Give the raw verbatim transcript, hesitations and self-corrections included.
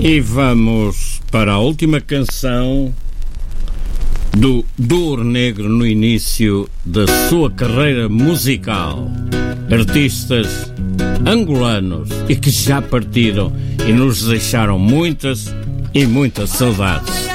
E vamos para a última canção do Dor Negro no início da sua carreira musical. Artistas angolanos e que já partiram e nos deixaram muitas e muitas saudades.